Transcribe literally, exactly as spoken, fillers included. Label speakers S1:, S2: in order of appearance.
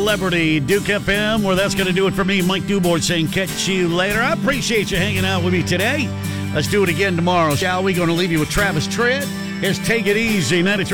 S1: Celebrity Duke F M, where that's going to do it for me, Mike Dubord, saying catch you later. I appreciate you hanging out with me today. Let's do it again tomorrow, shall we? Going to leave you with Travis Tritt. Here's Take It Easy, ninety-three.